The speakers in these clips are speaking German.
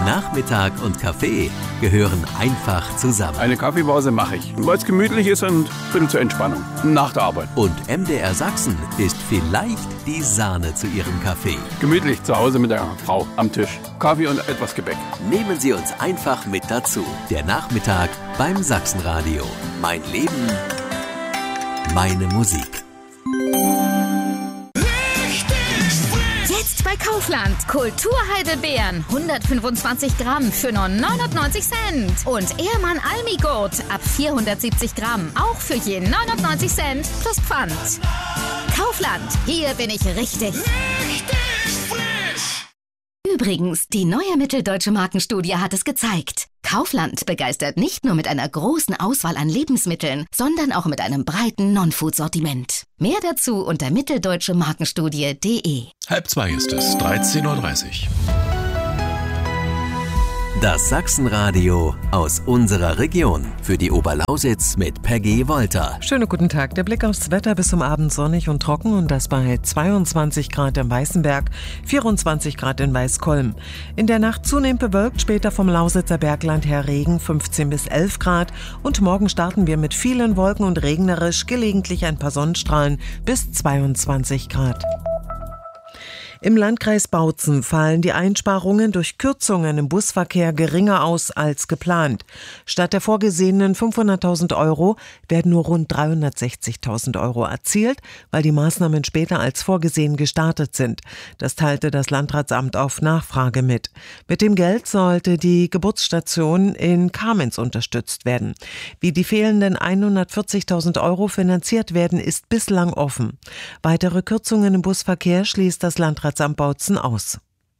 Nachmittag und Kaffee gehören einfach zusammen. Eine Kaffeepause mache ich, weil es gemütlich ist und ein bisschen zur Entspannung nach der Arbeit. Und MDR Sachsen ist vielleicht die Sahne zu Ihrem Kaffee. Gemütlich zu Hause mit der Frau am Tisch. Kaffee und etwas Gebäck. Nehmen Sie uns einfach mit dazu. Der Nachmittag beim Sachsenradio. Mein Leben, meine Musik. Jetzt bei Kaufland. Kulturheidelbeeren. 125 Gramm für nur 99 Cent. Und Ehrmann Almigurt ab 470 Gramm. Auch für je 99 Cent plus Pfand. Kaufland. Hier bin ich richtig. Übrigens, die neue Mitteldeutsche Markenstudie hat es gezeigt. Kaufland begeistert nicht nur mit einer großen Auswahl an Lebensmitteln, sondern auch mit einem breiten Non-Food-Sortiment. Mehr dazu unter mitteldeutsche-markenstudie.de. 1:30 ist es, 13:30 Uhr. Das Sachsenradio aus unserer Region. Für die Oberlausitz mit Peggy Wolter. Schönen guten Tag. Der Blick aufs Wetter: bis zum Abend sonnig und trocken und das bei 22 Grad im Weißenberg, 24 Grad in Weißkolm. In der Nacht zunehmend bewölkt, später vom Lausitzer Bergland her Regen, 15 bis 11 Grad. Und morgen starten wir mit vielen Wolken und regnerisch, gelegentlich ein paar Sonnenstrahlen bis 22 Grad. Im Landkreis Bautzen fallen die Einsparungen durch Kürzungen im Busverkehr geringer aus als geplant. Statt der vorgesehenen 500.000 Euro werden nur rund 360.000 Euro erzielt, weil die Maßnahmen später als vorgesehen gestartet sind. Das teilte das Landratsamt auf Nachfrage mit. Mit dem Geld sollte die Geburtsstation in Kamenz unterstützt werden. Wie die fehlenden 140.000 Euro finanziert werden, ist bislang offen. Weitere Kürzungen im Busverkehr schließt das Landratsamt Bautzen aus.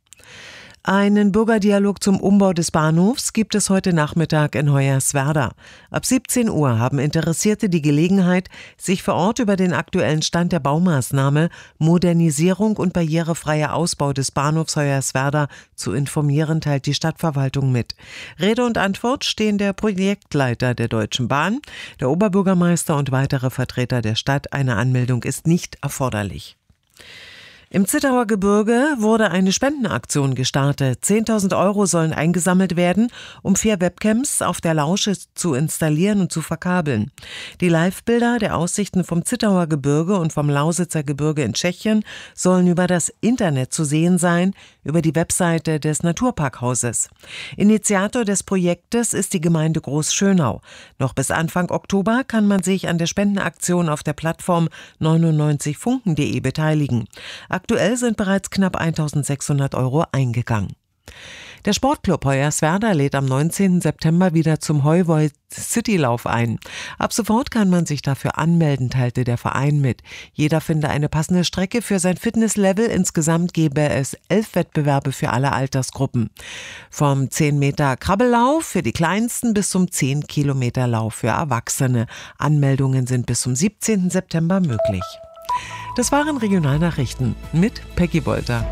Einen Bürgerdialog zum Umbau des Bahnhofs gibt es heute Nachmittag in Hoyerswerda. Ab 17 Uhr haben Interessierte die Gelegenheit, sich vor Ort über den aktuellen Stand der Baumaßnahme Modernisierung und barrierefreier Ausbau des Bahnhofs Hoyerswerda zu informieren, teilt die Stadtverwaltung mit. Rede und Antwort stehen der Projektleiter der Deutschen Bahn, der Oberbürgermeister und weitere Vertreter der Stadt. Eine Anmeldung ist nicht erforderlich. Im Zittauer Gebirge wurde eine Spendenaktion gestartet. 10.000 Euro sollen eingesammelt werden, um 4 Webcams auf der Lausche zu installieren und zu verkabeln. Die Live-Bilder der Aussichten vom Zittauer Gebirge und vom Lausitzer Gebirge in Tschechien sollen über das Internet zu sehen sein, über die Webseite des Naturparkhauses. Initiator des Projektes ist die Gemeinde Großschönau. Noch bis Anfang Oktober kann man sich an der Spendenaktion auf der Plattform 99funken.de beteiligen. Aktuell sind bereits knapp 1.600 Euro eingegangen. Der Sportclub Hoyerswerda lädt am 19. September wieder zum Heuvolt Citylauf ein. Ab sofort kann man sich dafür anmelden, teilte der Verein mit. Jeder finde eine passende Strecke für sein Fitnesslevel. Insgesamt gebe es 11 Wettbewerbe für alle Altersgruppen. Vom 10 Meter Krabbellauf für die Kleinsten bis zum 10 Kilometer Lauf für Erwachsene. Anmeldungen sind bis zum 17. September möglich. Das waren Regionalnachrichten mit Peggy Wolter.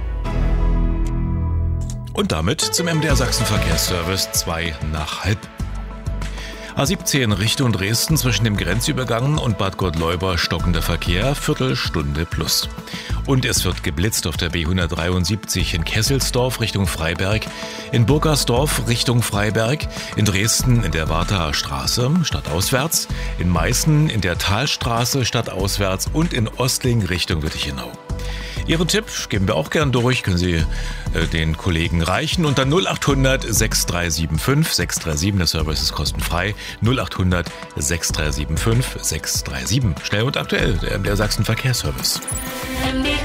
Und damit zum MDR Sachsen Verkehrsservice 2:30. A17 Richtung Dresden zwischen dem Grenzübergang und Bad Gottleuba stockender Verkehr, Viertelstunde plus. Und es wird geblitzt auf der B173 in Kesselsdorf Richtung Freiberg, in Burgersdorf Richtung Freiberg, in Dresden in der Wartaer Straße stadtauswärts, in Meißen in der Talstraße stadtauswärts und in Ostling Richtung Wittichenau. Ihren Tipp geben wir auch gern durch, können Sie den Kollegen reichen unter 0800 6375 637, der Service ist kostenfrei, 0800 6375 637. Schnell und aktuell, der MDR Sachsen Verkehrsservice. MDR